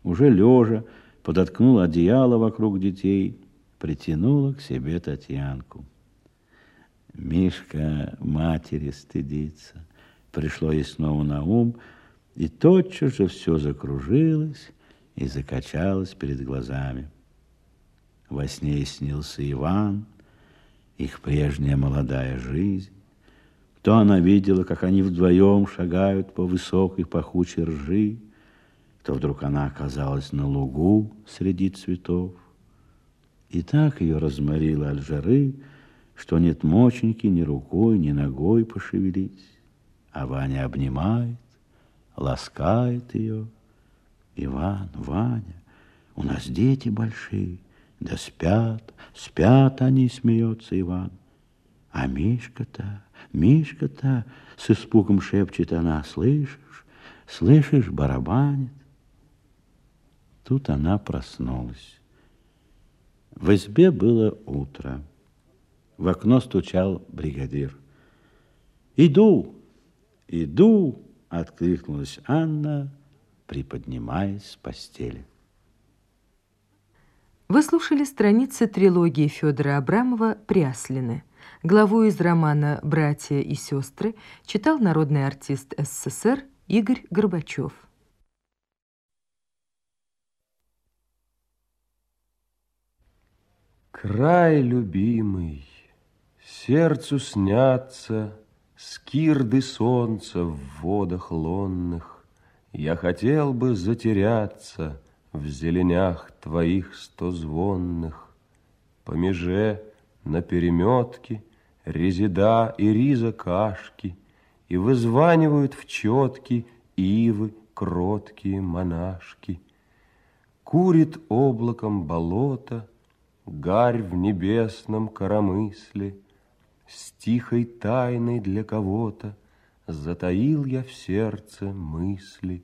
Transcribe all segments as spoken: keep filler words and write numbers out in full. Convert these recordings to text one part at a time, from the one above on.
Уже лежа, подоткнула одеяло вокруг детей, притянула к себе Татьянку. Мишка матери стыдится. Пришло ей снова на ум, и тотчас же все закружилось и закачалось перед глазами. Во сне ей снился Иван, их прежняя молодая жизнь. То она видела, как они вдвоем шагают по высокой пахучей ржи, то вдруг она оказалась на лугу среди цветов. И так ее разморило от жары, что нет моченьки ни рукой, ни ногой пошевелить. А Ваня обнимает, ласкает ее. Иван, Ваня, у нас дети большие, да спят, спят они, смеется Иван. А Мишка-то, Мишка-то, с испугом шепчет она, слышишь, слышишь, барабанит. Тут она проснулась. В избе было утро. В окно стучал бригадир. «Иду, иду!» — откликнулась Анна, приподнимаясь с постели. Вы слушали страницы трилогии Федора Абрамова «Пряслины». Главу из романа «Братья и сестры» читал народный артист СССР Игорь Горбачев. Край любимый, сердцу снятся скирды солнца в водах лонных. Я хотел бы затеряться в зеленях твоих стозвонных. По меже на переметке резида и риза кашки, и вызванивают в четки ивы кроткие монашки. Курит облаком болото гарь в небесном коромысле. С тихой тайной для кого-то затаил я в сердце мысли.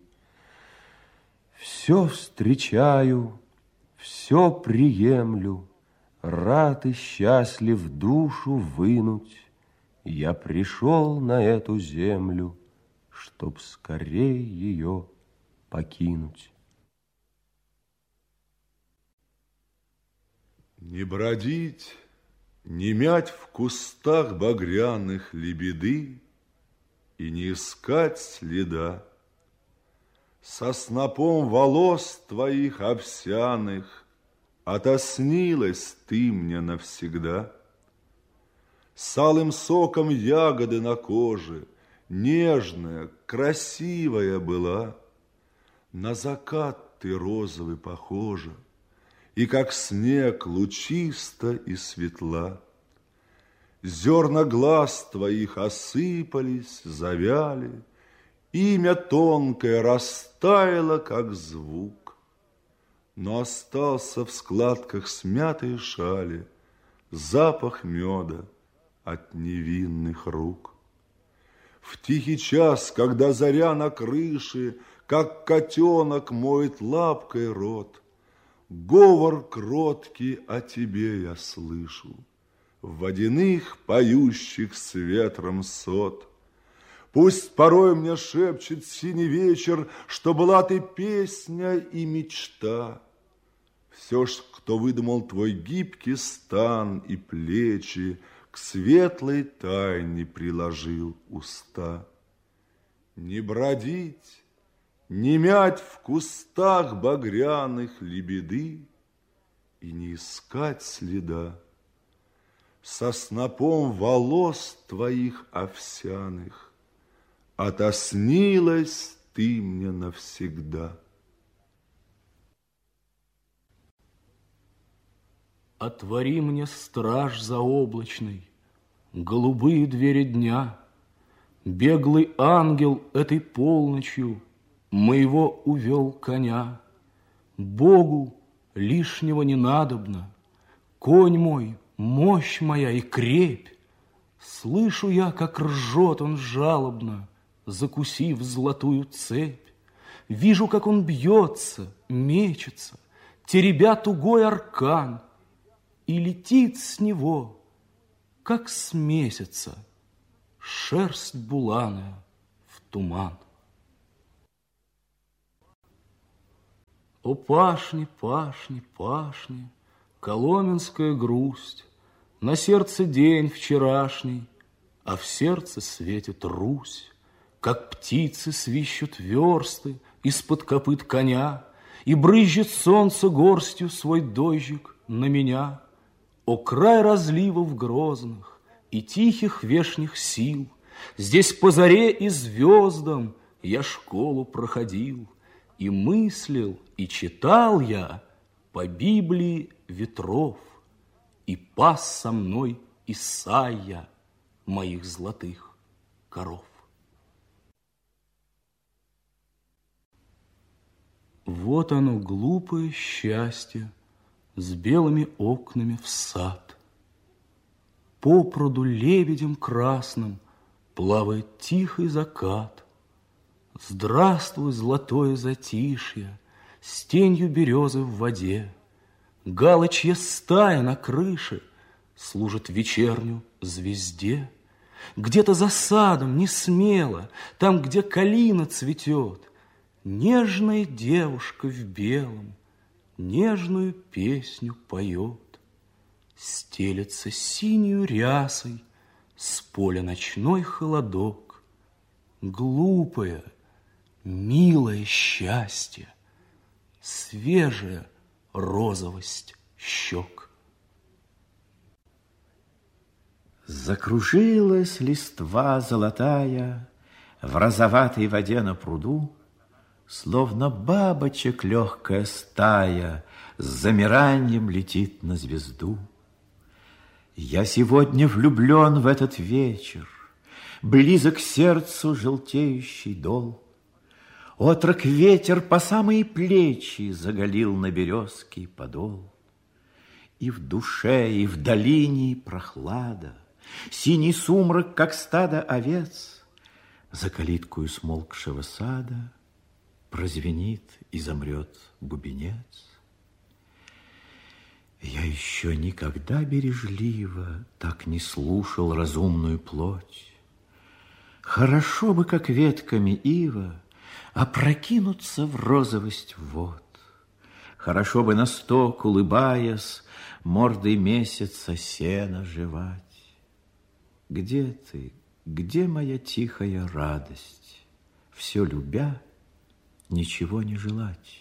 Все встречаю, все приемлю, рад и счастлив душу вынуть. Я пришел на эту землю, чтоб скорей ее покинуть. Не бродить, не мять в кустах багряных лебеды и не искать следа. Со снопом волос твоих овсяных отоснилась ты мне навсегда. С алым соком ягоды на коже, нежная, красивая была. На закат ты розовый похожа, и как снег лучиста и светла. Зерна глаз твоих осыпались, завяли, имя тонкое растаяло, как звук. Но остался в складках смятой шали запах меда от невинных рук. В тихий час, когда заря на крыше, как котенок моет лапкой рот, говор кроткий о тебе я слышу, в водяных поющих с ветром сот. Пусть порой мне шепчет синий вечер, что была ты песня и мечта. Все ж, кто выдумал твой гибкий стан и плечи, к светлой тайне приложил уста. Не бродить, не мять в кустах багряных лебеды и не искать следа. Со снопом волос твоих овсяных отоснилась ты мне навсегда. Отвори мне, страж заоблачный, голубые двери дня. Беглый ангел этой полночью моего увел коня. Богу лишнего не надобно, конь мой, мощь моя и крепь. Слышу я, как ржет он жалобно, закусив золотую цепь. Вижу, как он бьется, мечется, теребя тугой аркан, и летит с него, как с месяца, шерсть буланая в туман. О, пашни, пашни, пашни, коломенская грусть, на сердце день вчерашний, а в сердце светит Русь, как птицы свищут версты из-под копыт коня, и брызжет солнце горстью свой дождик на меня. О, край разливов грозных и тихих вешних сил, здесь по заре и звездам я школу проходил, и мыслил, и читал я по Библии ветров, и пас со мной Исайя моих золотых коров. Вот оно, глупое счастье, с белыми окнами в сад. По пруду лебедем красным плавает тихий закат. Здравствуй, золотое затишье, с тенью березы в воде. Галочья стая на крыше служит вечерню звезде. Где-то за садом не смело, там, где калина цветет, нежная девушка в белом нежную песню поет. Стелется синюю рясой с поля ночной холодок. Глупое, милое счастье, свежая розовость щек. Закружилась листва золотая в розоватой воде на пруду, словно бабочек легкая стая с замиранием летит на звезду. Я сегодня влюблен в этот вечер, близок к сердцу желтеющий дол. Отрок ветер по самые плечи заголил на березке подол. И в душе, и в долине прохлада, синий сумрак, как стадо овец, за калиткою смолкшего сада прозвенит и замрет бубенец. Я еще никогда бережливо так не слушал разумную плоть. Хорошо бы, как ветками ива, опрокинуться в розовость вод. Хорошо бы на сток, улыбаясь, мордой месяца сено жевать. Где ты, где моя тихая радость, все любя, ничего не желать?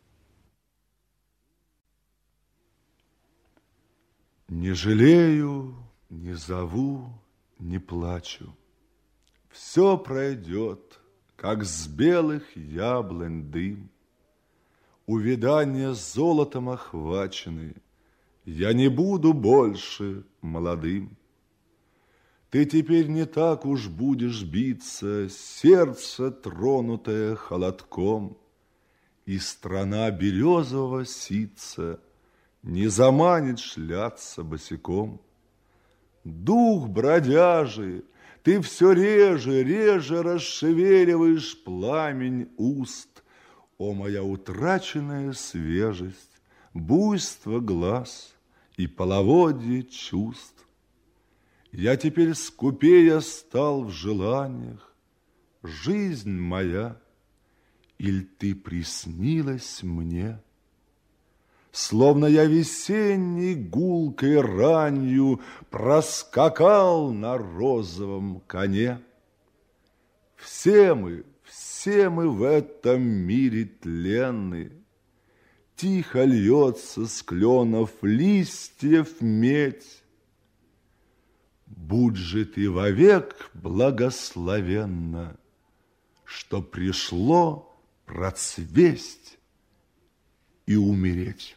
Не жалею, не зову, не плачу. Все пройдет, как с белых яблонь дым. Увядания золотом охвачены, я не буду больше молодым. Ты теперь не так уж будешь биться, сердце, тронутое холодком, и страна березового ситца не заманит шляться босиком. Дух бродяжий, ты все реже, реже расшевеливаешь пламень уст. О, моя утраченная свежесть, буйство глаз и половодье чувств! Я теперь скупее стал в желаниях, жизнь моя, иль ты приснилась мне? Словно я весенней гулкой ранью проскакал на розовом коне. Все мы, все мы в этом мире тленны, тихо льется с кленов листьев медь. Будь же ты вовек благословенна, что пришло процвесть и умереть.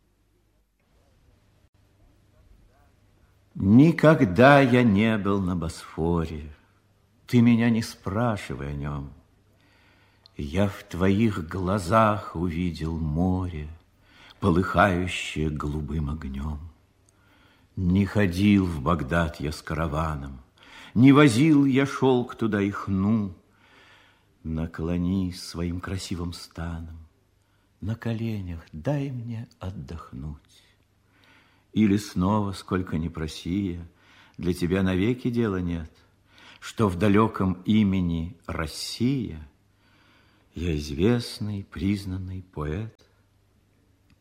Никогда я не был на Босфоре, ты меня не спрашивай о нем. Я в твоих глазах увидел море, полыхающее голубым огнем. Не ходил в Багдад я с караваном, не возил я шелк туда и хну. Наклонись своим красивым станом, на коленях дай мне отдохнуть. Или снова, сколько ни проси я, для тебя навеки дела нет, что в далеком имени Россия я известный, признанный поэт.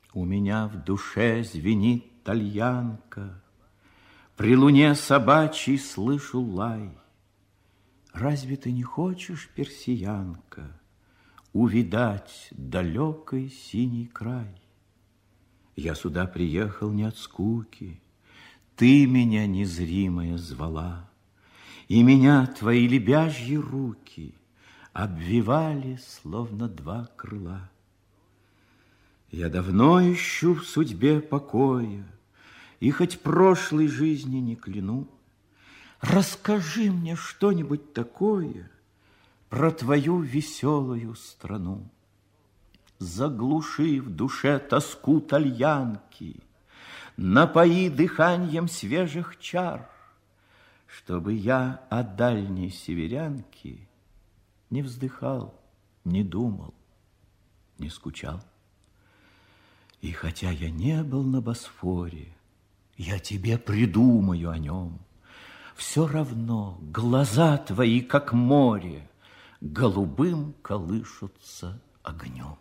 У меня в душе звенит тальянка, при луне собачьей слышу лай. Разве ты не хочешь, персиянка, увидать далекий синий край? Я сюда приехал не от скуки, ты меня незримая звала, и меня твои лебяжьи руки обвивали, словно два крыла. Я давно ищу в судьбе покоя, и хоть прошлой жизни не кляну, расскажи мне что-нибудь такое про твою веселую страну. Заглуши в душе тоску тальянки, напои дыханием свежих чар, чтобы я о дальней северянке не вздыхал, не думал, не скучал. И хотя я не был на Босфоре, я тебе придумаю о нем. Все равно глаза твои, как море, голубым колышутся огнем.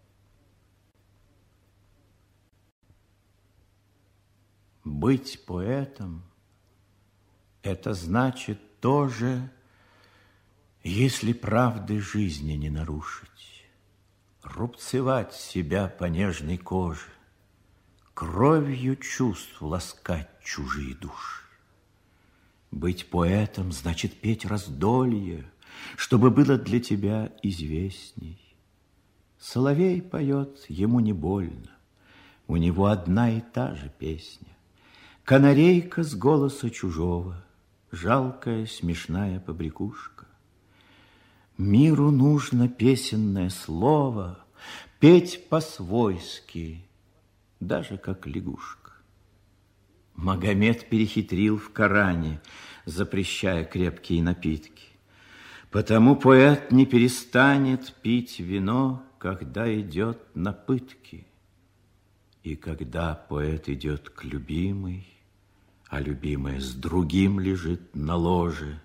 Быть поэтом — это значит тоже, если правды жизни не нарушить, рубцевать себя по нежной коже, кровью чувств ласкать чужие души. Быть поэтом значит петь раздолье, чтобы было для тебя известней. Соловей поет, ему не больно, у него одна и та же песня. Канарейка с голоса чужого, жалкая, смешная побрякушка. Миру нужно песенное слово, петь по-свойски, даже как лягушка. Магомед перехитрил в Коране, запрещая крепкие напитки. Потому поэт не перестанет пить вино, когда идет на пытки. И когда поэт идет к любимой, а любимая с другим лежит на ложе,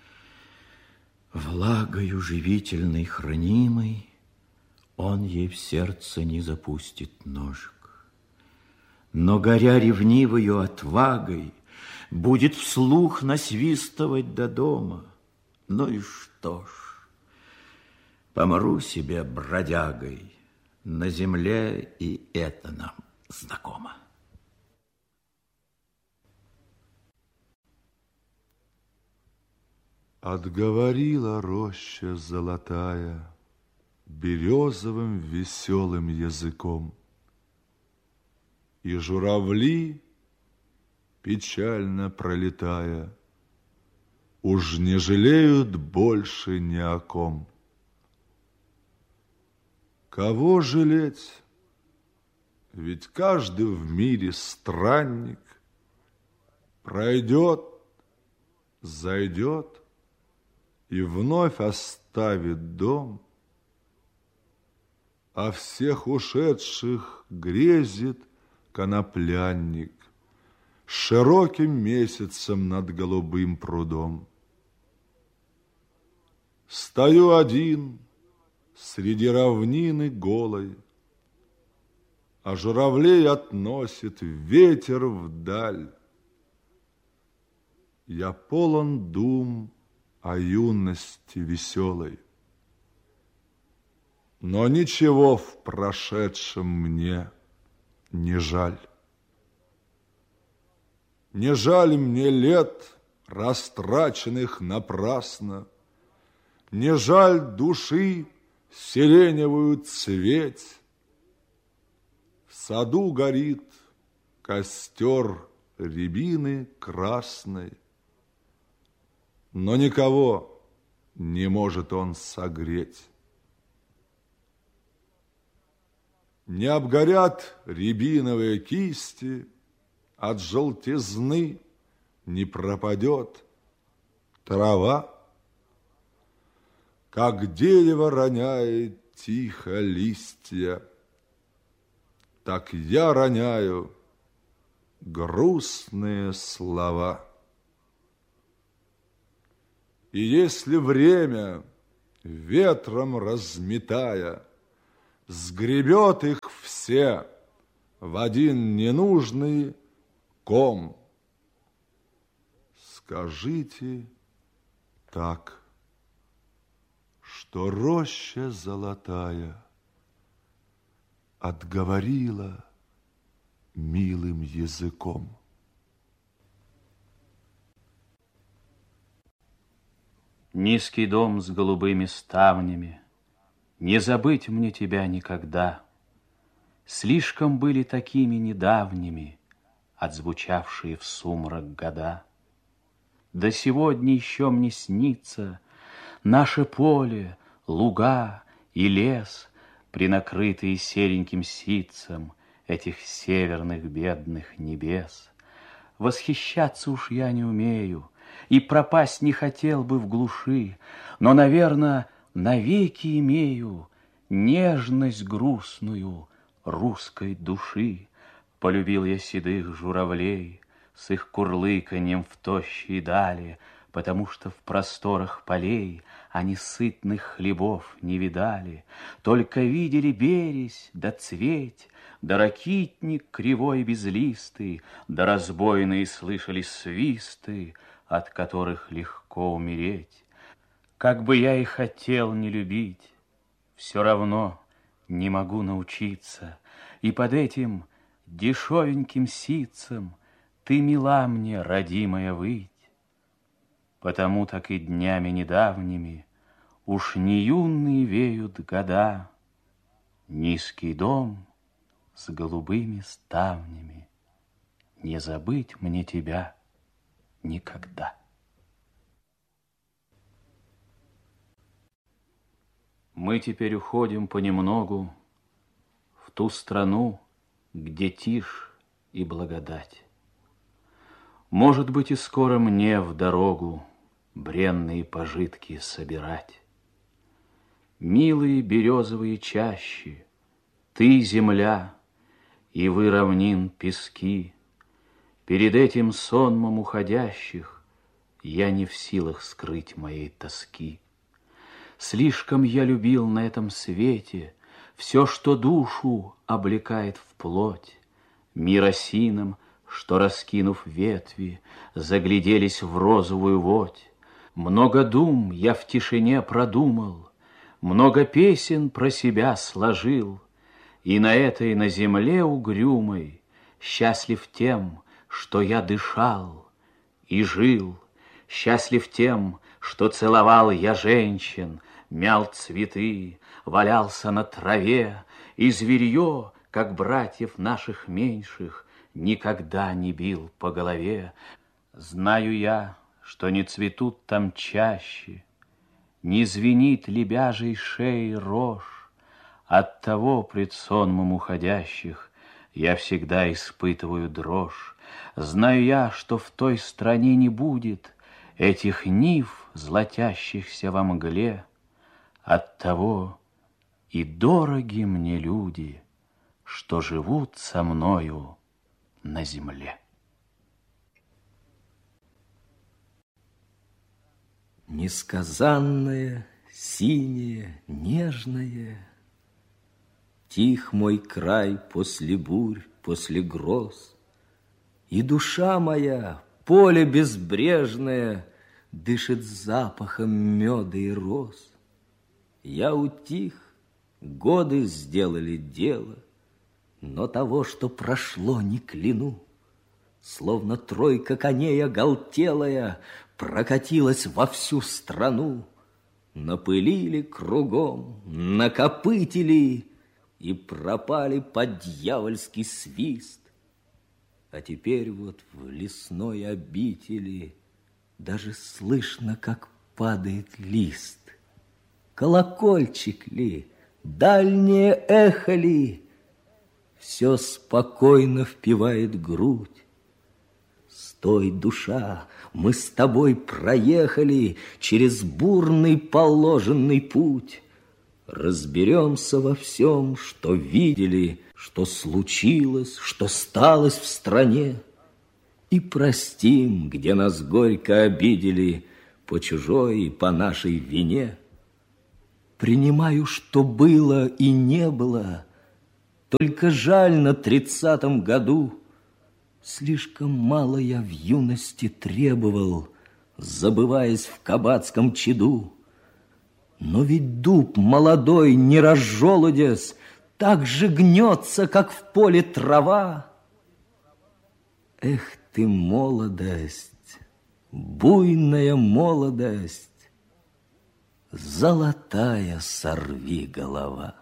влагою живительной хранимой он ей в сердце не запустит ножик. Но, горя ревнивою отвагой, будет вслух насвистывать до дома. Ну и что ж, помру себе бродягой, на земле и это нам знакомо. Отговорила роща золотая березовым веселым языком, и журавли, печально пролетая, уж не жалеют больше ни о ком. Кого жалеть? Ведь каждый в мире странник, пройдет, зайдет и вновь оставит дом, а всех ушедших грезит коноплянник с широким месяцем над голубым прудом. Стою один среди равнины голой, а журавлей относит ветер вдаль. Я полон дум о юности веселой, но ничего в прошедшем мне не жаль. Не жаль мне лет, растраченных напрасно, не жаль души сиреневую цветь. В саду горит костер рябины красной, но никого не может он согреть. Не обгорят рябиновые кисти, от желтизны не пропадет трава. Как дерево роняет тихо листья, так я роняю грустные слова. И если время, ветром разметая, сгребет их все в один ненужный ком. Скажите так, что роща золотая отговорила милым языком. Низкий дом с голубыми ставнями, не забыть мне тебя никогда. Слишком были такими недавними отзвучавшие в сумрак года. До сегодня еще мне снится наше поле, луга и лес, принакрытые сереньким ситцем этих северных бедных небес. Восхищаться уж я не умею, и пропасть не хотел бы в глуши, но, наверно, навеки имею нежность грустную русской души. Полюбил я седых журавлей с их курлыканьем в тощей дали, потому что в просторах полей они сытных хлебов не видали, только видели березь да цветь, да ракитник кривой безлистый, да разбойные слышали свисты, от которых легко умереть. Как бы я и хотел не любить, все равно не могу научиться, и под этим дешевеньким ситцем ты мила мне, родимая, выть. Потому так и днями недавними уж не юные веют года. Низкий дом с голубыми ставнями, не забыть мне тебя никогда. Мы теперь уходим понемногу в ту страну, где тишь и благодать. Может быть, и скоро мне в дорогу бренные пожитки собирать. Милые березовые чащи, ты земля, и вы равнин пески, перед этим сонмом уходящих я не в силах скрыть моей тоски. Слишком я любил на этом свете все, что душу облекает в плоть, мир осином, что, раскинув ветви, загляделись в розовую водь. Много дум я в тишине продумал, много песен про себя сложил, и на этой, на земле угрюмой, счастлив тем, что я дышал и жил, счастлив тем, что целовал я женщин, мял цветы, валялся на траве, и зверье, как братьев наших меньших, никогда не бил по голове. Знаю я, что не цветут там чаще, не звенит лебяжьей шеей рожь. Оттого пред сонмом уходящих я всегда испытываю дрожь. Знаю я, что в той стране не будет этих нив, златящихся во мгле. Оттого и дороги мне люди, что живут со мною на земле. Несказанное, синее, нежное, тих мой край после бурь, после гроз, и душа моя, поле безбрежное, дышит запахом меда и роз. Я утих, годы сделали дело, но того, что прошло, не кляну. Словно тройка коней оголтелая прокатилась во всю страну. Напылили кругом, накопытили и пропали под дьявольский свист. А теперь вот в лесной обители даже слышно, как падает лист. Колокольчик ли, дальнее эхо ли, все спокойно впивает грудь. Стой, душа, мы с тобой проехали через бурный положенный путь. Разберемся во всем, что видели, что случилось, что сталось в стране. И простим, где нас горько обидели по чужой и по нашей вине. Принимаю, что было и не было, Только жаль, на тридцатом году слишком мало я в юности требовал, забываясь в кабацком чаду. Но ведь дуб молодой, не разжелудясь, так же гнется, как в поле трава. Эх ты, молодость, буйная молодость, золотая сорви голова.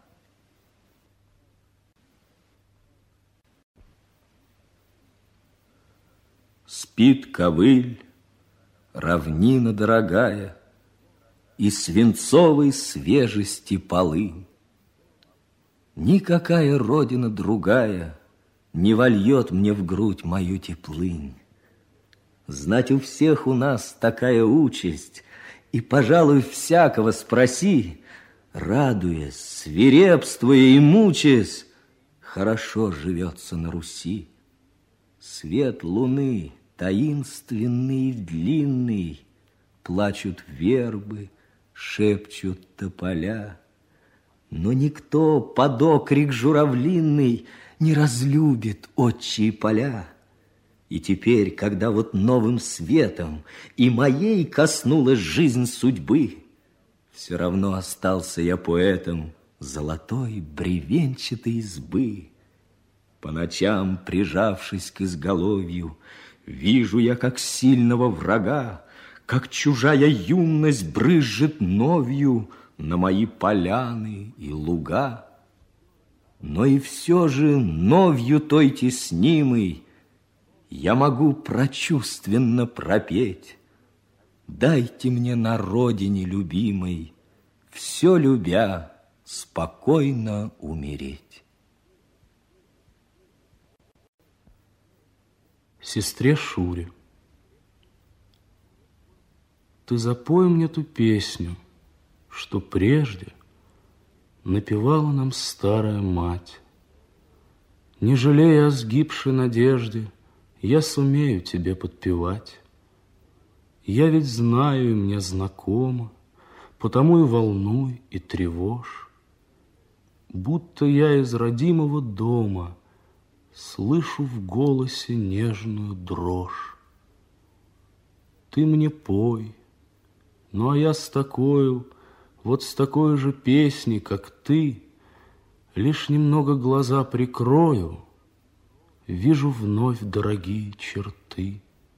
Спит ковыль, равнина дорогая, и свинцовой свежести полынь. Никакая родина другая не вольет мне в грудь мою теплынь. Знать, у всех у нас такая участь, и, пожалуй, всякого спроси, радуясь, свирепствуя и мучаясь, хорошо живется на Руси. Свет луны таинственный и длинный, плачут вербы, шепчут тополя, но никто под окрик журавлиный не разлюбит отчие поля. И теперь, когда вот новым светом и моей коснулась жизнь судьбы, все равно остался я поэтом золотой бревенчатой избы. По ночам, прижавшись к изголовью, вижу я, как сильного врага, как чужая юность брызжет новью на мои поляны и луга. Но и все же новью той теснимой я могу прочувственно пропеть: дайте мне на родине любимой, все любя, спокойно умереть. Сестре Шуре. Ты запой мне ту песню, что прежде напевала нам старая мать. Не жалея о сгибшей надежде, я сумею тебе подпевать. Я ведь знаю, и мне знакомо, потому и волнуй, и тревожь. Будто я из родимого дома слышу в голосе нежную дрожь. Ты мне пой, ну а я с такою, вот с такой же песней, как ты, лишь немного глаза прикрою, вижу вновь дорогие черты.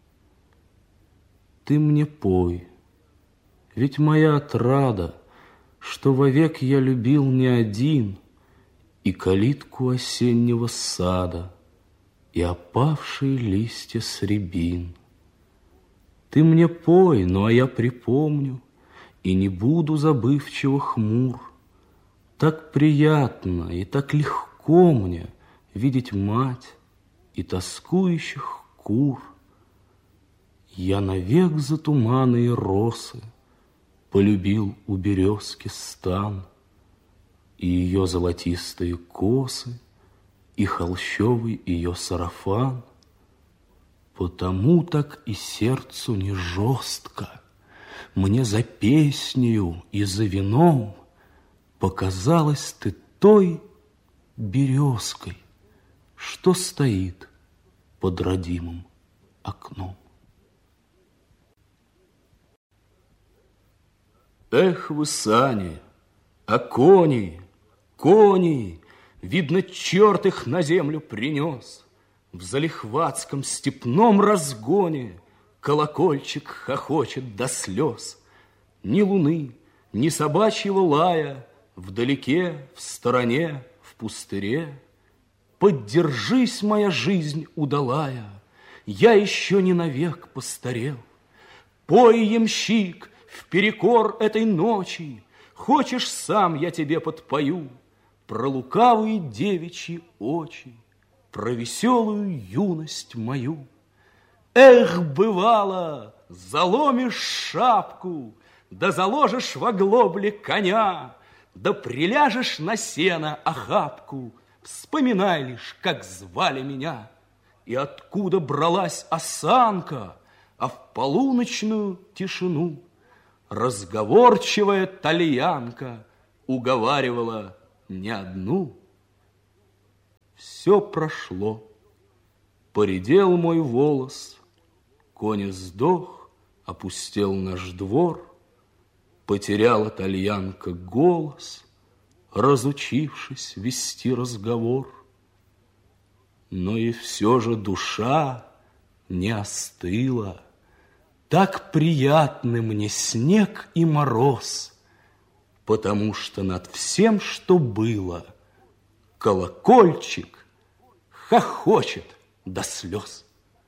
Ты мне пой, ведь моя отрада, что вовек я любил не один, и калитку осеннего сада, и опавшие листья с рябин. Ты мне пой, ну а я припомню, и не буду забывчиво хмур. Так приятно и так легко мне видеть мать и тоскующих кур. Я навек за туманы и росы полюбил у березки стан, и ее золотистые косы, и холщовый ее сарафан. Потому так и сердцу не жестко мне за песнею и за вином показалась ты той березкой, что стоит под родимым окном. Эх вы, сани, а кони, кони, видно, черт их на землю принес. В залихватском степном разгоне колокольчик хохочет до слез. Ни луны, ни собачьего лая вдалеке, в стороне, в пустыре. Поддержись, моя жизнь удалая, я еще не навек постарел. Пой, ямщик, вперекор этой ночи, хочешь, сам я тебе подпою про лукавые девичьи очи, про веселую юность мою. Эх, бывало, заломишь шапку, да заложишь в оглобле коня, да приляжешь на сено охапку, вспоминай лишь, как звали меня, и откуда бралась осанка, а в полуночную тишину разговорчивая тальянка уговаривала не одну. все прошло. Поредел мой волос, конь сдох, опустел наш двор, потеряла тальянка голос, разучившись вести разговор. Но и все же душа не остыла. Так приятны мне снег и мороз, потому что над всем, что было, колокольчик хохочет до слез.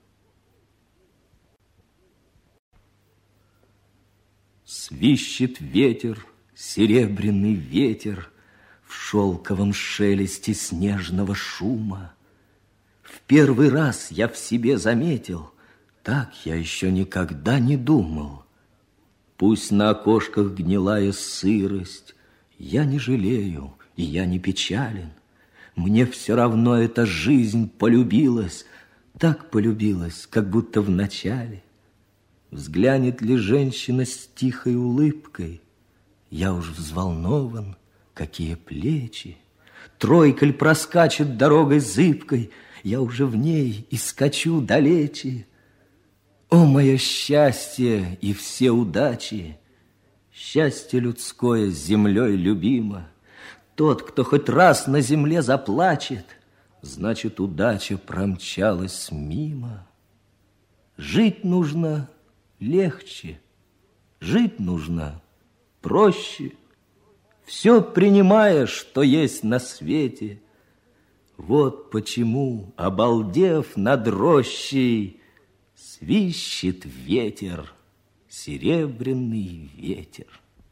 Свищет ветер, серебряный ветер, в шелковом шелесте снежного шума. В первый раз я в себе заметил, так я еще никогда не думал. Пусть на окошках гнилая сырость, я не жалею, и я не печален. Мне все равно эта жизнь полюбилась, так полюбилась, как будто в начале. Взглянет ли женщина с тихой улыбкой, я уж взволнован, какие плечи. Тройкаль проскачет дорогой зыбкой, я уже в ней и скачу далече. О, мое счастье и все удачи! Счастье людское землей любимо. Тот, кто хоть раз на земле заплачет, значит, удача промчалась мимо. Жить нужно легче, жить нужно проще, все принимая, что есть на свете. Вот почему, обалдев над рощей, свищет ветер, серебряный ветер.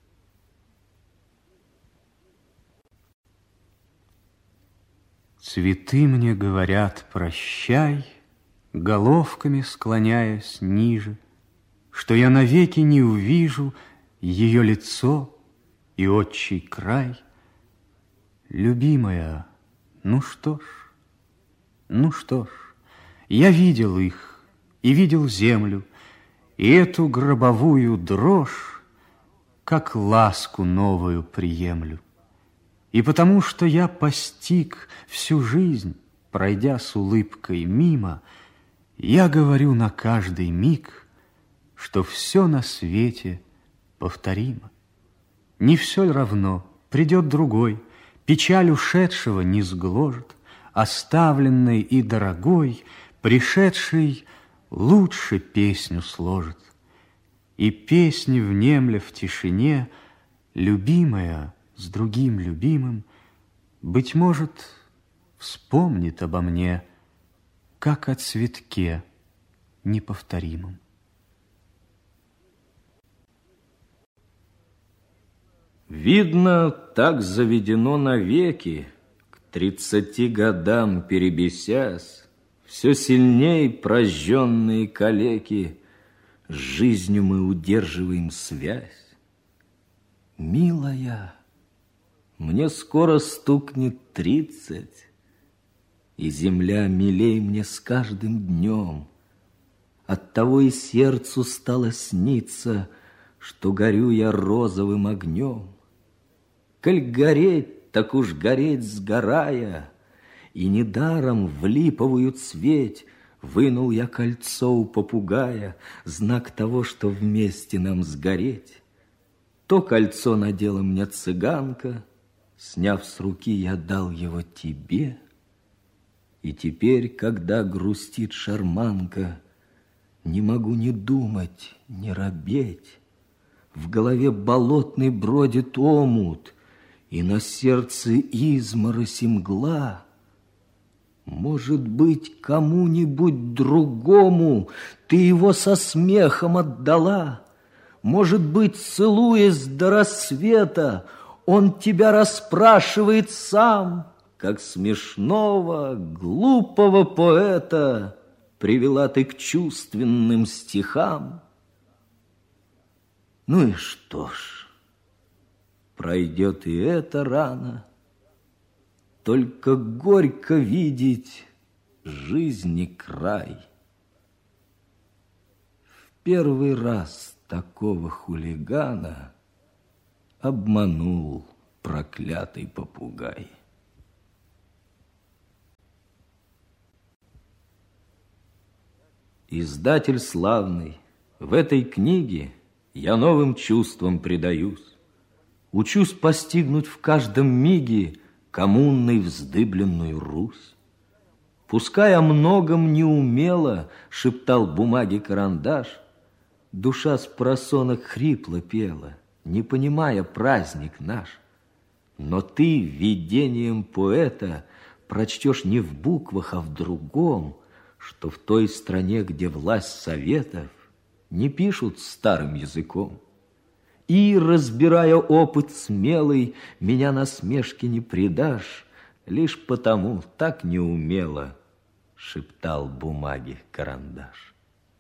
Цветы мне говорят прощай, головками склоняясь ниже, что я навеки не увижу ее лицо и отчий край. Любимая, ну что ж, ну что ж, я видел их, и видел землю, и эту гробовую дрожь, как ласку новую приемлю. И потому что я постиг всю жизнь, пройдя с улыбкой мимо, я говорю на каждый миг, что все на свете повторимо. Не все равно, придет другой, печаль ушедшего не сгложит, оставленный и дорогой, пришедший лучше песню сложит. И песни, внемля в тишине, любимая с другим любимым, быть может, вспомнит обо мне, как о цветке неповторимом. Видно, так заведено навеки, к тридцати годам перебесясь, все сильней прожженные калеки, с жизнью мы удерживаем связь. Милая, мне скоро стукнет тридцать, и земля милей мне с каждым днем. Оттого и сердцу стало сниться, что горю я розовым огнем. Коль гореть, так уж гореть сгорая, и недаром в липовую цветь вынул я кольцо у попугая, знак того, что вместе нам сгореть. То кольцо надела мне цыганка, сняв с руки, я дал его тебе. И теперь, когда грустит шарманка, не могу ни думать, ни робеть. В голове болотный бродит омут, и на сердце изморозь и мгла. Может быть, кому-нибудь другому ты его со смехом отдала? Может быть, целуясь до рассвета, он тебя расспрашивает сам, как смешного, глупого поэта привела ты к чувственным стихам. Ну и что ж, пройдет и эта рана. Только горько видеть жизни край. В первый раз такого хулигана обманул проклятый попугай. Издатель славный, в этой книге я новым чувствам предаюсь. Учусь постигнуть в каждом миге коммунной вздыбленную Русь. Пускай о многом неумело шептал бумаге карандаш, душа с просонок хрипло пела, не понимая праздник наш. Но ты видением поэта прочтешь не в буквах, а в другом, что в той стране, где власть советов, не пишут старым языком. И, разбирая опыт смелый, меня насмешки не предашь, лишь потому так неумело шептал бумаге карандаш.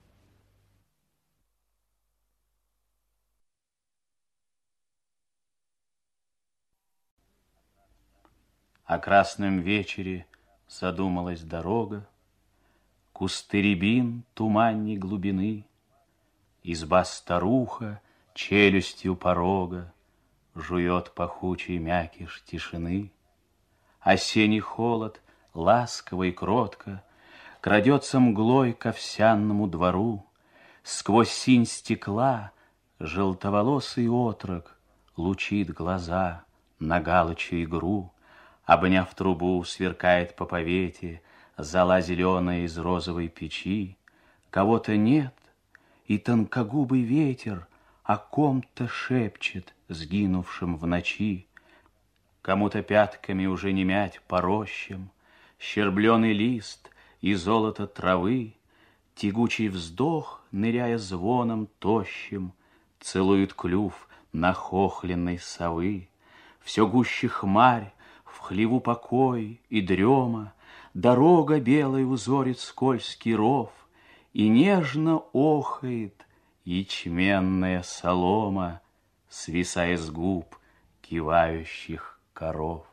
О красном вечере задумалась дорога, кусты рябин туманней глубины, изба-старуха челюстью порога жует пахучий мякиш тишины. Осенний холод, ласково и кротко, крадется мглой к овсянному двору. Сквозь синь стекла желтоволосый отрок лучит глаза на галочью игру. Обняв трубу, сверкает по повете зола зеленая из розовой печи. Кого-то нет, и тонкогубый ветер о ком-то шепчет, сгинувшим в ночи. Кому-то пятками уже не мять по рощам щербленый лист и золото травы. Тягучий вздох, ныряя звоном тощим, целует клюв нахохленной совы. Все гуще хмарь, в хлеву покой и дрема, дорога белой узорит скользкий ров, и нежно охает ячменная солома, свисая с губ кивающих коров.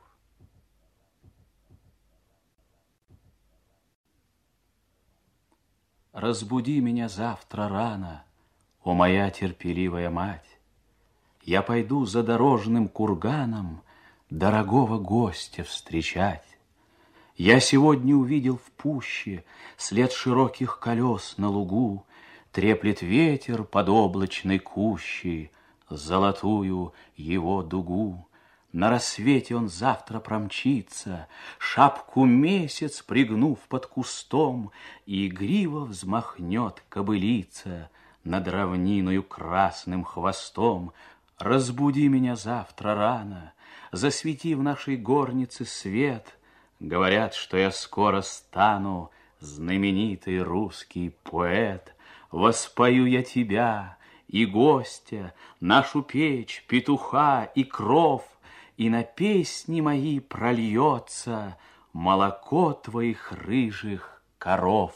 Разбуди меня завтра рано, о моя терпеливая мать. Я пойду за дорожным курганом дорогого гостя встречать. Я сегодня увидел в пуще след широких колес на лугу, треплет ветер под облачной кущей золотую его дугу. На рассвете он завтра промчится, шапку месяц пригнув под кустом, и игриво взмахнет кобылица над равниною красным хвостом. Разбуди меня завтра рано, засвети в нашей горнице свет. Говорят, что я скоро стану знаменитый русский поэт. Воспою я тебя и гостя, нашу печь, петуха и кров, и на песни мои прольется молоко твоих рыжих коров.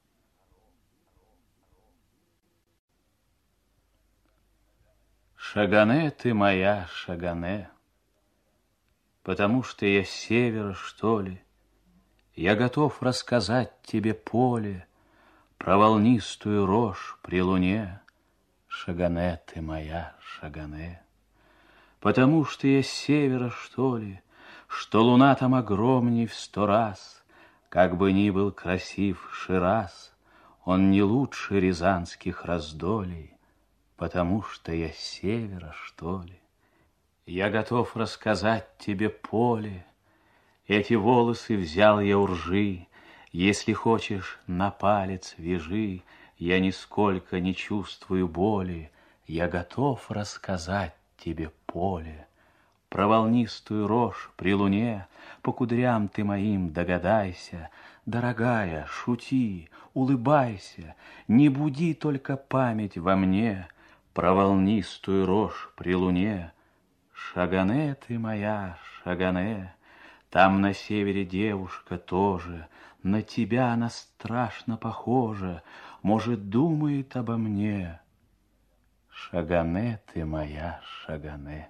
Шагане ты моя, Шагане, потому что я с севера, что ли. Я готов рассказать тебе поле про волнистую рожь при луне. Шагане ты моя, Шагане, потому что я с севера, что ли, что луна там огромней в сто раз. Как бы ни был красив Шираз, он не лучше рязанских раздолей, потому что я с севера, что ли. Я готов рассказать тебе поле, эти волосы взял я у ржи. Если хочешь, на палец вяжи, я нисколько не чувствую боли. Я готов рассказать тебе поле про волнистую рожь при луне. По кудрям ты моим догадайся, дорогая, шути, улыбайся, не буди только память во мне про волнистую рожь при луне. Шагане ты моя, Шагане, там на севере девушка тоже, на тебя она страшно похожа, может, думает обо мне. Шагане ты моя, Шагане.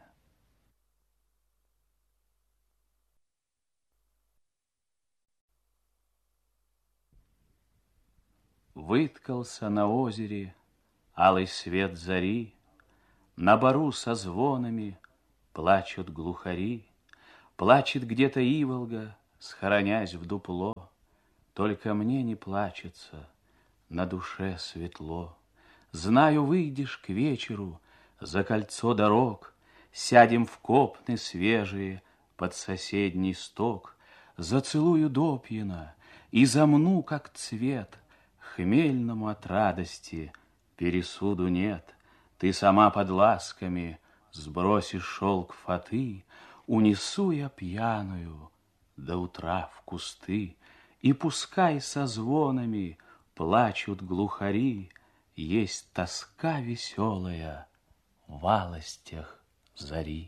Выткался на озере алый свет зари, на бору со звонами плачут глухари. Плачет где-то иволга, схоронясь в дупло. Только мне не плачется, на душе светло. Знаю, выйдешь к вечеру за кольцо дорог, сядем в копны свежие под соседний сток, зацелую допьяно и замну, как цвет. Хмельному от радости пересуду нет. Ты сама под ласками сбросишь шелк фаты, унесу я пьяную до утра в кусты, и пускай со звонами плачут глухари, есть тоска веселая в валостях зари.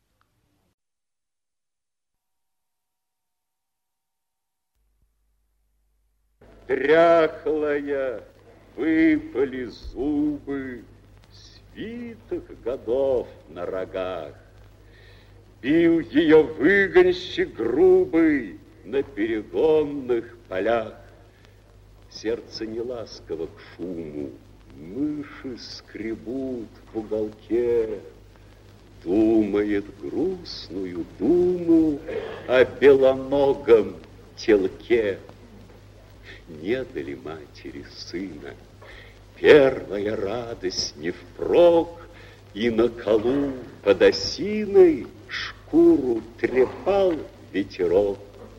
Дряхлая, выпали зубы, свитых годов на рогах. Бил ее выгонщик грубый на перегонных полях. Сердце не ласково к шуму, мыши скребут в уголке. Думает грустную думу о белоногом телке. Не дали матери сына, первая радость не впрок, и на колу под осиной шкуру трепал ветерок.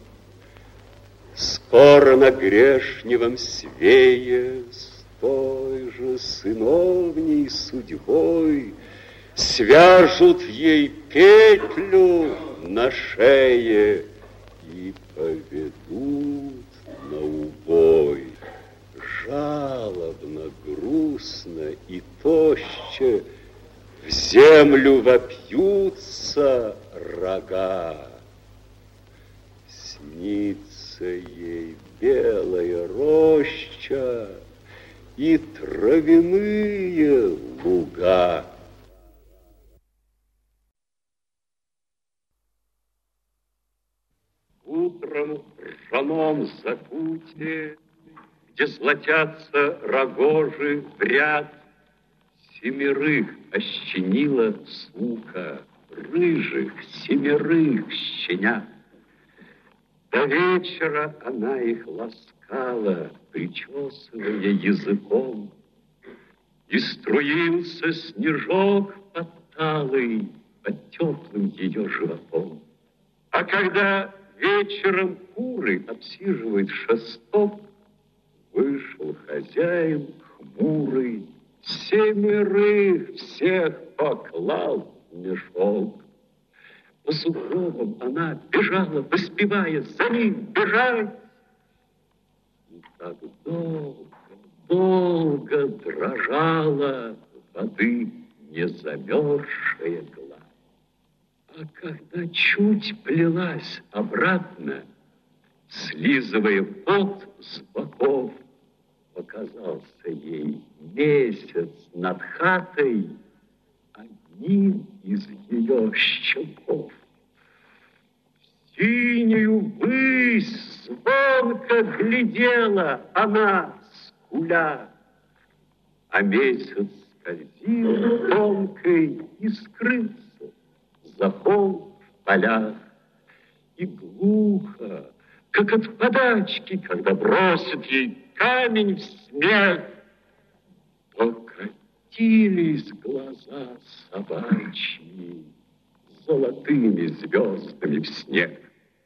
Скоро на грешневом свее с той же сыновней судьбой свяжут ей петлю на шее и поведут на убой. Жалобно, грустно и тоще в землю вопьются рога. Снится ей белая роща и травяные луга. Утром в ржаном закуте, где златятся рогожи в ряд, семерых ощенила сука, рыжих семерых щенят. До вечера она их ласкала, причесывая языком, и струился снежок подталый под теплым ее животом. А когда вечером куры обсиживает шесток, вышел хозяин хмурый, семерых всех поклал в мешок. По сугробам она бежала, воспевая за ним бежать. И так долго, долго дрожала воды не замерзшая гладь. А когда чуть плелась обратно, слизывая пот с боков, показался ей месяц над хатой одним из ее щеков. В синюю высь звонко глядела она, скуля, а месяц скользил тонкой и скрылся за пол в полях. И глухо, как от подачки, когда бросит ей камень в смех, покатились глаза собачьи золотыми звездами в снег.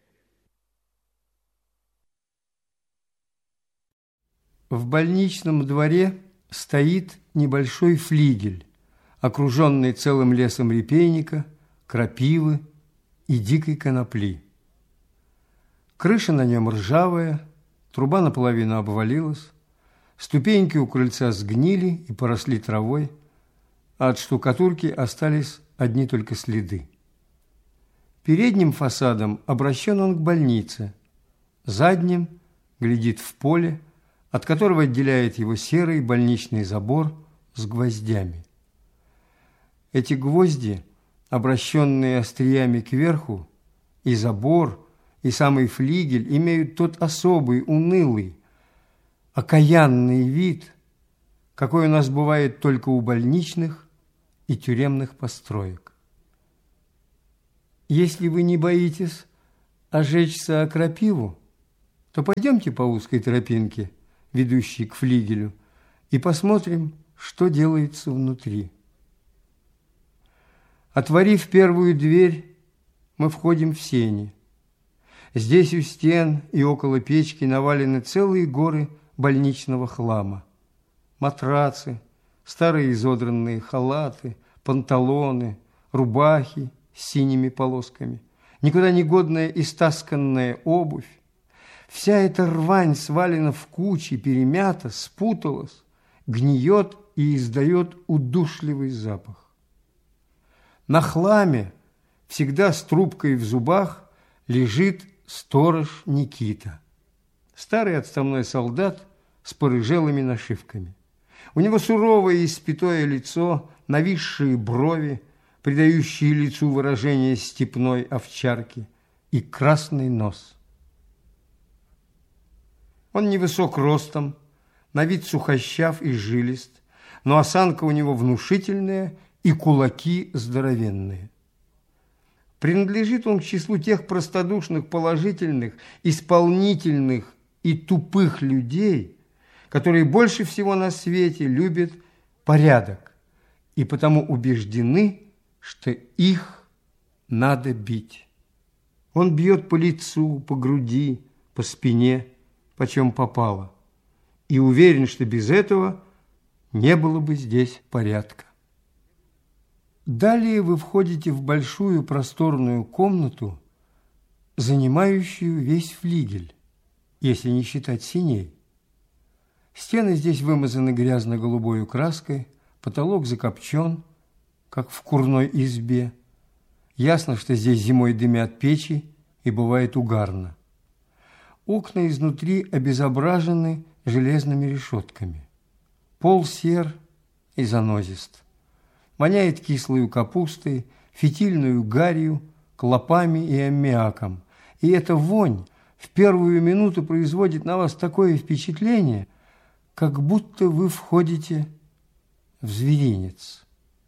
В больничном дворе стоит небольшой флигель, окруженный целым лесом репейника, крапивы и дикой конопли. Крыша на нем ржавая, труба наполовину обвалилась, ступеньки у крыльца сгнили и поросли травой, а от штукатурки остались одни только следы. Передним фасадом обращен он к больнице, задним глядит в поле, от которого отделяет его серый больничный забор с гвоздями. Эти гвозди, обращенные остриями кверху, и забор, и самый флигель имеют тот особый, унылый, окаянный вид, какой у нас бывает только у больничных и тюремных построек. Если вы не боитесь ожечься о крапиву, то пойдемте по узкой тропинке, ведущий к флигелю, и посмотрим, что делается внутри. Отворив первую дверь, мы входим в сени. Здесь у стен и около печки навалены целые горы больничного хлама. Матрацы, старые изодранные халаты, панталоны, рубахи с синими полосками, никуда не годная истасканная обувь. Вся эта рвань свалена в кучи, перемята, спуталась, гниет и издает удушливый запах. На хламе, всегда с трубкой в зубах, лежит сторож Никита, старый отставной солдат с порыжелыми нашивками. У него суровое испятое лицо, нависшие брови, придающие лицу выражение степной овчарки, и красный нос. Он невысок ростом, на вид сухощав и жилист, но осанка у него внушительная и кулаки здоровенные. Принадлежит он к числу тех простодушных, положительных, исполнительных и тупых людей, которые больше всего на свете любят порядок и потому убеждены, что их надо бить. Он бьет по лицу, по груди, по спине, почем попало, и уверен, что без этого не было бы здесь порядка. Далее вы входите в большую просторную комнату, занимающую весь флигель, если не считать сеней. Стены здесь вымазаны грязно-голубой краской, потолок закопчен, как в курной избе. Ясно, что здесь зимой дымят печи и бывает угарно. Окна изнутри обезображены железными решетками. Пол сер и занозист. Воняет кислой капустой, фитильную гарью, клопами и аммиаком. И эта вонь в первую минуту производит на вас такое впечатление, как будто вы входите в зверинец.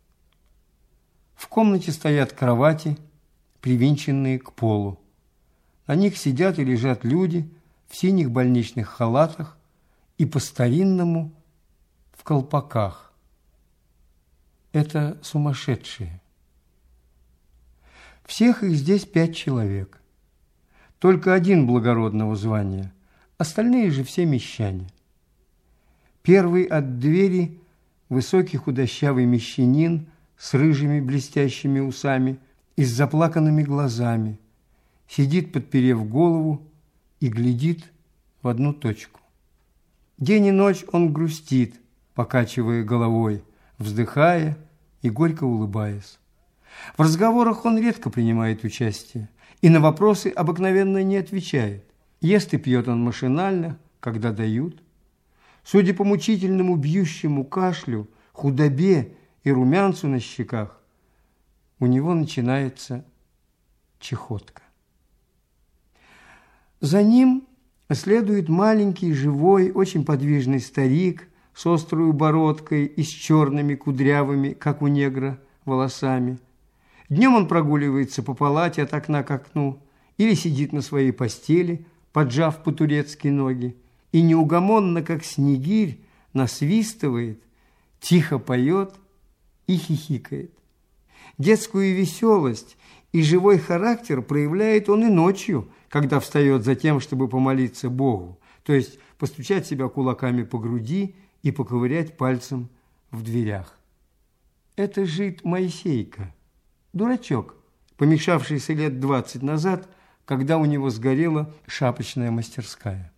В комнате стоят кровати, привинченные к полу. На них сидят и лежат люди в синих больничных халатах и по-старинному в колпаках. Это сумасшедшие. Всех их здесь пять человек. Только один благородного звания, остальные же все мещане. Первый от двери высокий худощавый мещанин с рыжими блестящими усами и с заплаканными глазами, сидит, подперев голову, и глядит в одну точку. День и ночь он грустит, покачивая головой, вздыхая и горько улыбаясь. В разговорах он редко принимает участие и на вопросы обыкновенно не отвечает. Ест и пьет он машинально, когда дают. Судя по мучительному бьющему кашлю, худобе и румянцу на щеках, у него начинается чахотка. За ним следует маленький, живой, очень подвижный старик с острой бородкой и с черными кудрявыми, как у негра, волосами. Днем он прогуливается по палате от окна к окну или сидит на своей постели, поджав по-турецки ноги, и неугомонно, как снегирь, насвистывает, тихо поет и хихикает. Детскую веселость и живой характер проявляет он и ночью, когда встает за тем, чтобы помолиться Богу, то есть постучать себя кулаками по груди и поковырять пальцем в дверях. Это жид Моисейка, дурачок, помешавшийся лет двадцать назад, когда у него сгорела шапочная мастерская.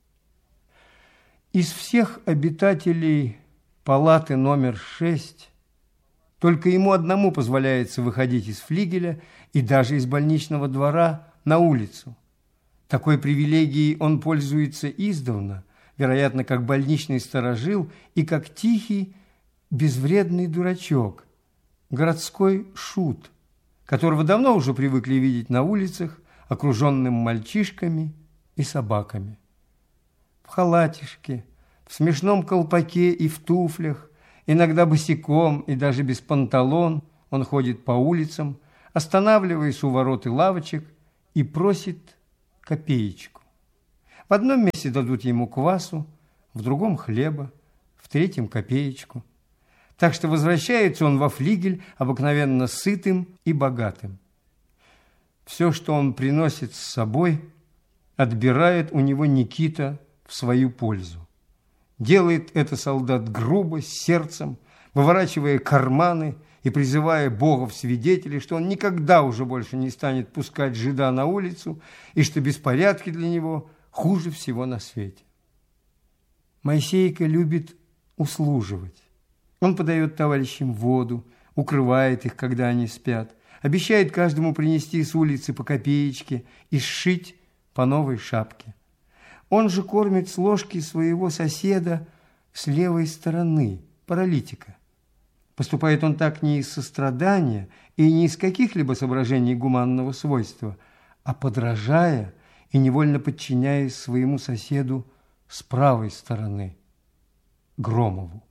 Из всех обитателей палаты номер шесть только ему одному позволяется выходить из флигеля и даже из больничного двора на улицу. Такой привилегией он пользуется издавна, вероятно, как больничный сторожил и как тихий, безвредный дурачок, городской шут, которого давно уже привыкли видеть на улицах, окруженным мальчишками и собаками. В халатишке, в смешном колпаке и в туфлях, иногда босиком и даже без панталон, он ходит по улицам, останавливаясь у ворот и лавочек, и просит копеечку. В одном месте дадут ему квасу, в другом хлеба, в третьем копеечку. Так что возвращается он во флигель обыкновенно сытым и богатым. Все, что он приносит с собой, отбирает у него Никита в свою пользу. Делает это солдат грубо, с сердцем, выворачивая карманы и призывая Бога в свидетели, что он никогда уже больше не станет пускать жида на улицу и что беспорядки для него хуже всего на свете. Моисейка любит услуживать. Он подает товарищам воду, укрывает их, когда они спят, обещает каждому принести с улицы по копеечке и сшить по новой шапке. Он же кормит с ложки своего соседа с левой стороны, паралитика. Поступает он так не из сострадания и не из каких-либо соображений гуманного свойства, а подражая и невольно подчиняясь своему соседу с правой стороны, Громову.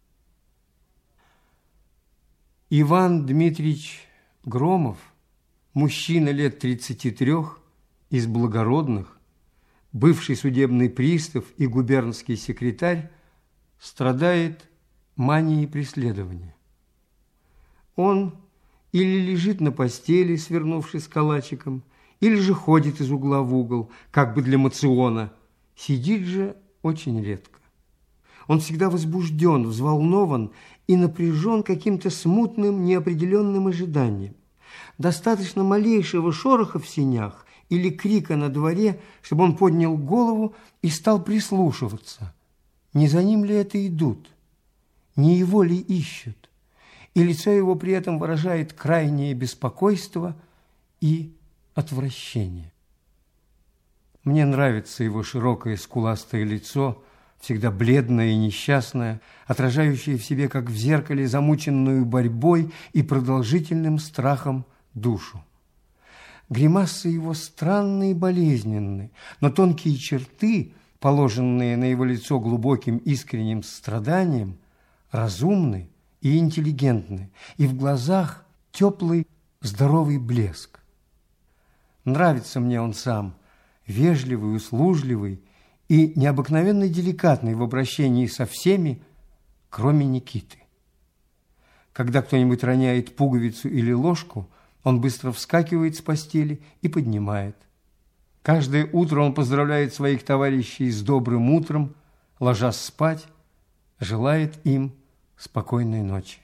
Иван Дмитриевич Громов, мужчина лет тридцати трех, из благородных, бывший судебный пристав и губернский секретарь, страдает манией преследования. Он или лежит на постели, свернувшись калачиком, или же ходит из угла в угол, как бы для мациона, сидит же очень редко. Он всегда возбужден, взволнован и напряжен каким-то смутным, неопределенным ожиданием. Достаточно малейшего шороха в сенях или крика на дворе, чтобы он поднял голову и стал прислушиваться. Не за ним ли это идут? Не его ли ищут? И лицо его при этом выражает крайнее беспокойство и отвращение. Мне нравится его широкое скуластое лицо, всегда бледное и несчастное, отражающее в себе, как в зеркале, замученную борьбой и продолжительным страхом душу. Гримасы его странные и болезненные, но тонкие черты, положенные на его лицо глубоким искренним страданием, разумны и интеллигентны, и в глазах теплый, здоровый блеск. Нравится мне он сам, вежливый, услужливый и необыкновенно деликатный в обращении со всеми, кроме Никиты. Когда кто-нибудь роняет пуговицу или ложку, он быстро вскакивает с постели и поднимает. Каждое утро он поздравляет своих товарищей с добрым утром, ложась спать, желает им спокойной ночи.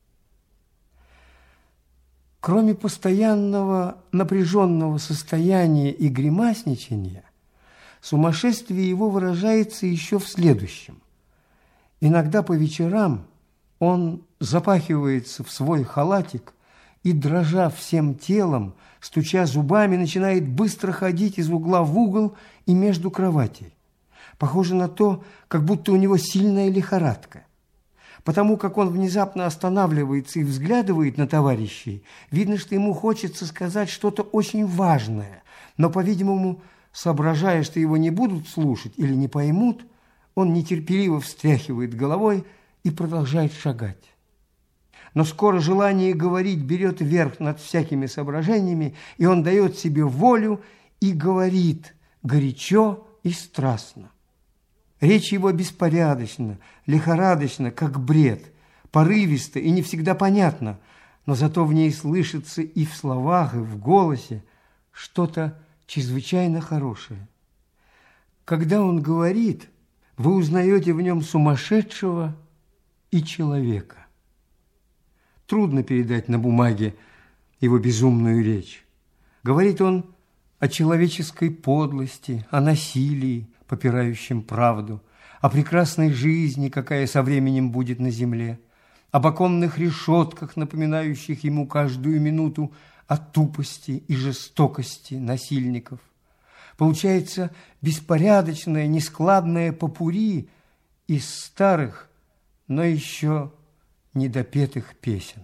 Кроме постоянного напряженного состояния и гримасничания, сумасшествие его выражается еще в следующем. Иногда по вечерам он запахивается в свой халатик и, дрожа всем телом, стуча зубами, начинает быстро ходить из угла в угол и между кроватей. Похоже на то, как будто у него сильная лихорадка. Потому как он внезапно останавливается и взглядывает на товарищей, видно, что ему хочется сказать что-то очень важное, но, по-видимому, соображая, что его не будут слушать или не поймут, он нетерпеливо встряхивает головой и продолжает шагать. Но скоро желание говорить берет верх над всякими соображениями, и он дает себе волю и говорит горячо и страстно. Речь его беспорядочна, лихорадочна, как бред, порывиста и не всегда понятна, но зато в ней слышится и в словах, и в голосе что-то чрезвычайно хорошее. Когда он говорит, вы узнаете в нем сумасшедшего и человека. Трудно передать на бумаге его безумную речь. Говорит он о человеческой подлости, о насилии, попирающем правду, о прекрасной жизни, какая со временем будет на земле, об оконных решетках, напоминающих ему каждую минуту о тупости и жестокости насильников. Получается беспорядочное, нескладное попурри из старых, но еще недопетых песен.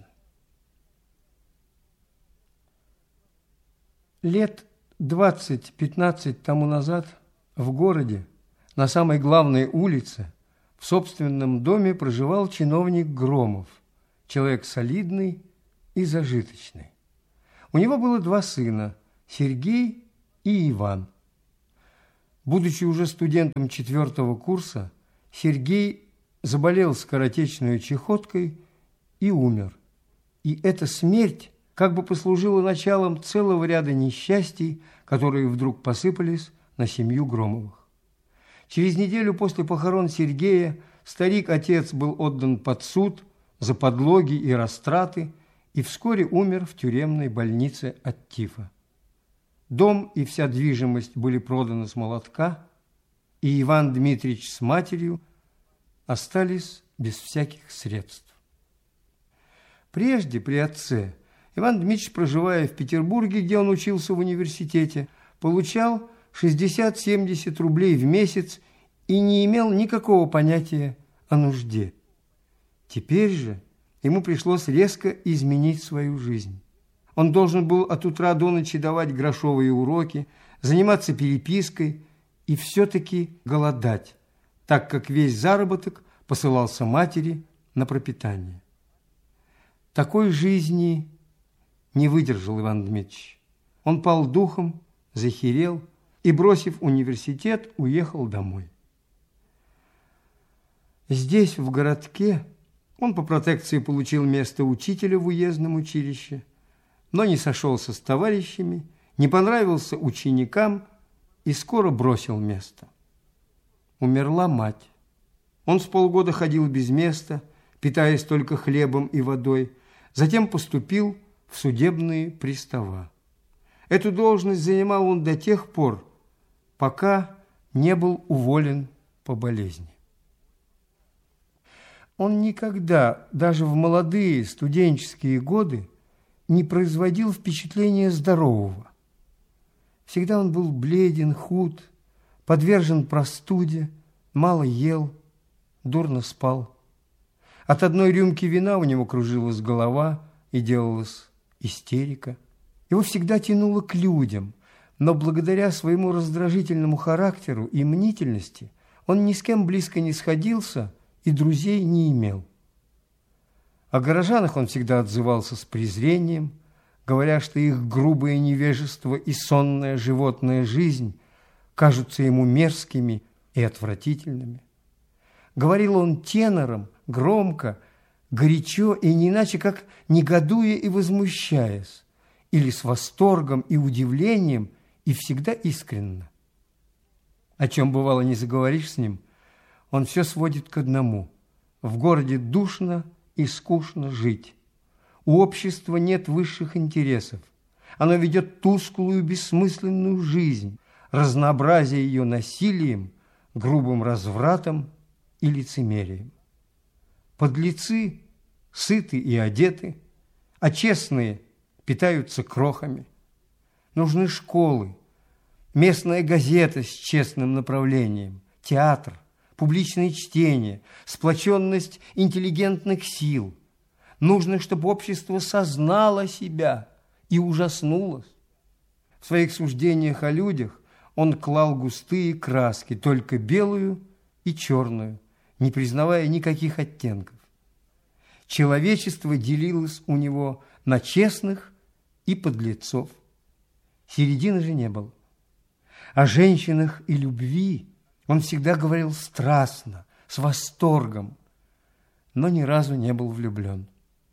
Лет двадцать-пятнадцать тому назад в городе, на самой главной улице, в собственном доме проживал чиновник Громов, человек солидный и зажиточный. У него было два сына, Сергей и Иван. Будучи уже студентом четвертого курса, Сергей заболел скоротечной чахоткой и умер. И эта смерть как бы послужила началом целого ряда несчастий, которые вдруг посыпались на семью Громовых. Через неделю после похорон Сергея старик-отец был отдан под суд за подлоги и растраты и вскоре умер в тюремной больнице от тифа. Дом и вся движимость были проданы с молотка, и Иван Дмитриевич с матерью остались без всяких средств. Прежде, при отце, Иван Дмитриевич, проживая в Петербурге, где он учился в университете, получал шестьдесят-семьдесят рублей в месяц и не имел никакого понятия о нужде. Теперь же ему пришлось резко изменить свою жизнь. Он должен был от утра до ночи давать грошовые уроки, заниматься перепиской и все-таки голодать, так как весь заработок посылался матери на пропитание. Такой жизни не выдержал Иван Дмитриевич. Он пал духом, захерел и, бросив университет, уехал домой. Здесь, в городке, он по протекции получил место учителя в уездном училище, но не сошелся с товарищами, не понравился ученикам и скоро бросил место. Умерла мать. Он с полгода ходил без места, питаясь только хлебом и водой, затем поступил в судебные пристава. Эту должность занимал он до тех пор, пока не был уволен по болезни. Он никогда, даже в молодые студенческие годы, не производил впечатления здорового. Всегда он был бледен, худ, подвержен простуде, мало ел, дурно спал. От одной рюмки вина у него кружилась голова и делалась истерика. Его всегда тянуло к людям, но благодаря своему раздражительному характеру и мнительности он ни с кем близко не сходился и друзей не имел. О горожанах он всегда отзывался с презрением, говоря, что их грубое невежество и сонная животная жизнь кажутся ему мерзкими и отвратительными. Говорил он тенором, громко, горячо и не иначе, как негодуя и возмущаясь, или с восторгом и удивлением, и всегда искренно. О чем бывало не заговоришь с ним, он все сводит к одному: в городе душно и скучно жить. У общества нет высших интересов. Оно ведет тусклую, бессмысленную жизнь, разнообразя ее насилием, грубым развратом и лицемерием. Подлецы сыты и одеты, а честные питаются крохами. Нужны школы, местная газета с честным направлением, театр, публичные чтения, сплоченность интеллигентных сил. Нужно, чтобы общество сознало себя и ужаснулось. В своих суждениях о людях он клал густые краски, только белую и черную, не признавая никаких оттенков. Человечество делилось у него на честных и подлецов. Середины же не было. О женщинах и любви он всегда говорил страстно, с восторгом, но ни разу не был влюблен.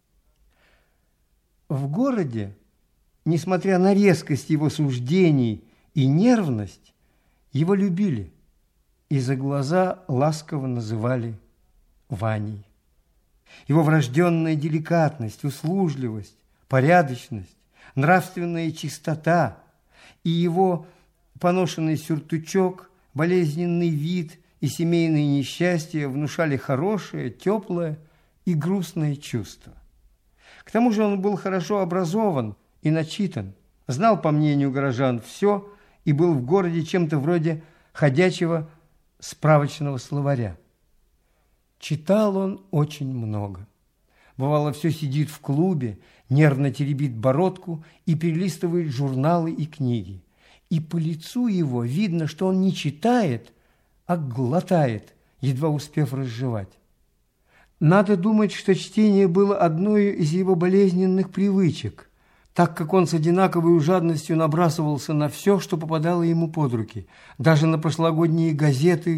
В городе, несмотря на резкость его суждений и нервность, его любили и за глаза ласково называли Ваней. Его врожденная деликатность, услужливость, порядочность, нравственная чистота и его поношенный сюртучок, болезненный вид и семейные несчастья внушали хорошее, теплое и грустное чувство. К тому же он был хорошо образован и начитан, знал, по мнению горожан, все и был в городе чем-то вроде ходячего справочного словаря. Читал он очень много. Бывало, все сидит в клубе, нервно теребит бородку и перелистывает журналы и книги. И по лицу его видно, что он не читает, а глотает, едва успев разжевать. Надо думать, что чтение было одной из его болезненных привычек, так как он с одинаковой жадностью набрасывался на все, что попадало ему под руки, даже на прошлогодние газеты